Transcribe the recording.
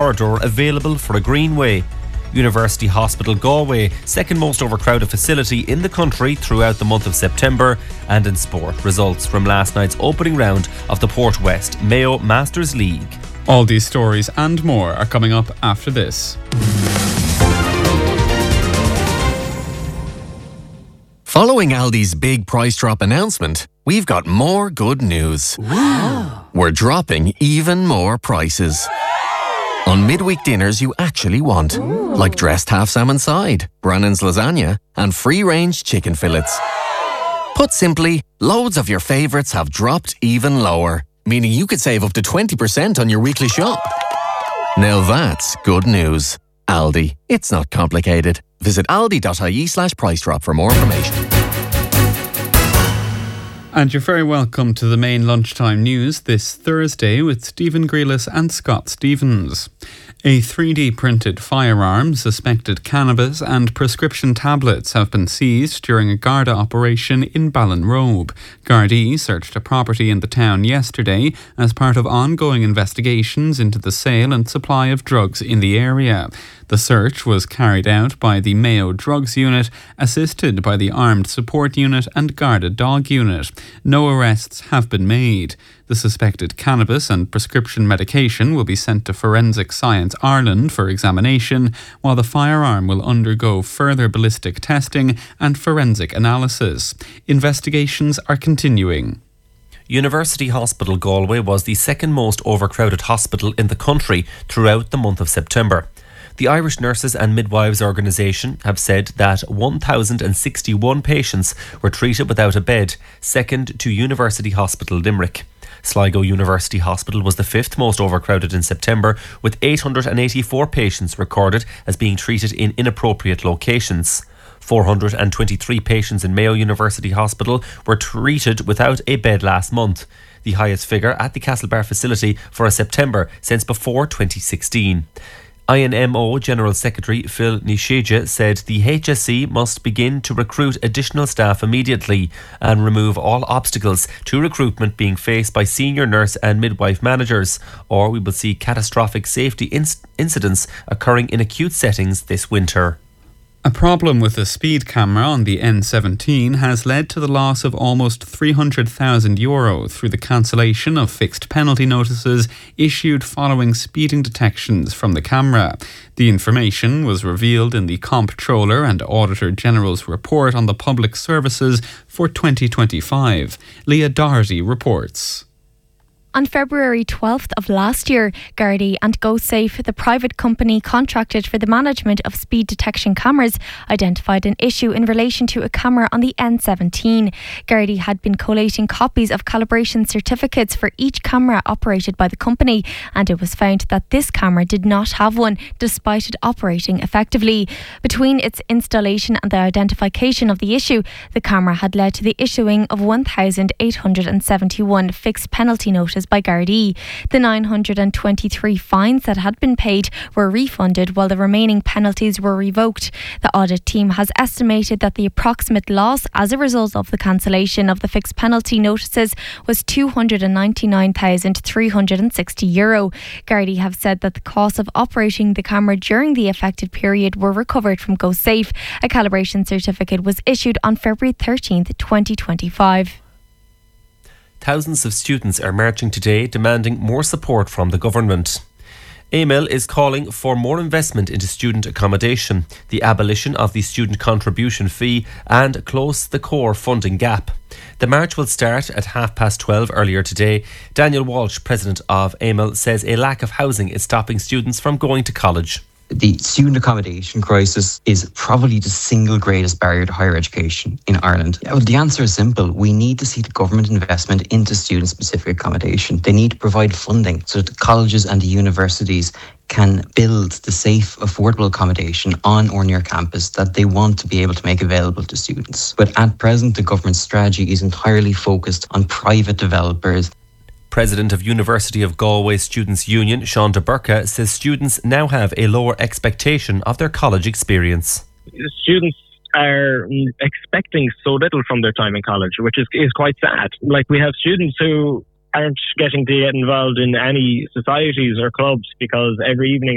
corridor available for a greenway. University Hospital Galway, second most overcrowded facility in the country throughout the month of September. And in sport, results from last night's opening round of the Port West Mayo Masters League. All these stories and more are coming up after this. Following Aldi's big price drop announcement, we've got more good news. Wow. We're dropping even more prices. On midweek dinners you actually want, like dressed half salmon side, Brannan's lasagna, and free-range chicken fillets. Put simply, loads of your favourites have dropped even lower, meaning you could save up to 20% on your weekly shop. Now that's good news. Aldi. It's not complicated. Visit aldi.ie/price drop for more information. And you're very welcome to the main lunchtime news this Thursday with Stephen Grealis and Scott Stevens. A 3D printed firearm, suspected cannabis and prescription tablets have been seized during a Garda operation in Ballinrobe. Gardaí searched a property in the town yesterday as part of ongoing investigations into the sale and supply of drugs in the area. The search was carried out by the Mayo Drugs Unit, assisted by the Armed Support Unit and Garda Dog Unit. No arrests have been made. The suspected cannabis and prescription medication will be sent to Forensic Science Ireland for examination, while the firearm will undergo further ballistic testing and forensic analysis. Investigations are continuing. University Hospital Galway was the second most overcrowded hospital in the country throughout the month of September. The Irish Nurses and Midwives Organisation have said that 1,061 patients were treated without a bed, second to University Hospital Limerick. Sligo University Hospital was the fifth most overcrowded in September, with 884 patients recorded as being treated in inappropriate locations. 423 patients in Mayo University Hospital were treated without a bed last month, the highest figure at the Castlebar facility for a September since before 2016. INMO General Secretary Phil Nisheja said the HSE must begin to recruit additional staff immediately and remove all obstacles to recruitment being faced by senior nurse and midwife managers, or we will see catastrophic safety incidents occurring in acute settings this winter. A problem with the speed camera on the N17 has led to the loss of almost €300,000 through the cancellation of fixed penalty notices issued following speeding detections from the camera. The information was revealed in the Comptroller and Auditor General's report on the public services for 2025. Leah Doherty reports. On February 12th of last year, Gardaí and GoSafe, the private company contracted for the management of speed detection cameras, identified an issue in relation to a camera on the N17. Gardaí had been collating copies of calibration certificates for each camera operated by the company, and it was found that this camera did not have one, despite it operating effectively. Between its installation and the identification of the issue, the camera had led to the issuing of 1,871 fixed penalty notices by Gardaí. The 923 fines that had been paid were refunded, while the remaining penalties were revoked. The audit team has estimated that the approximate loss as a result of the cancellation of the fixed penalty notices was €299,360. Gardaí have said that the costs of operating the camera during the affected period were recovered from GoSafe. A calibration certificate was issued on February 13th, 2025. Thousands of students are marching today demanding more support from the government. AML is calling for more investment into student accommodation, the abolition of the student contribution fee and close the core funding gap. The march will start at 12:30 earlier today. Daniel Walsh, president of AML, says a lack of housing is stopping students from going to college. The student accommodation crisis is probably the single greatest barrier to higher education in Ireland. The answer is simple. We need to see the government investment into student-specific accommodation. They need to provide funding so that the colleges and the universities can build the safe, affordable accommodation on or near campus that they want to be able to make available to students. But at present, the government's strategy is entirely focused on private developers. President of University of Galway Students' Union, Sean de Burka, says students now have a lower expectation of their college experience. Students are expecting so little from their time in college, which is quite sad. Like, we have students who aren't getting to get involved in any societies or clubs because every evening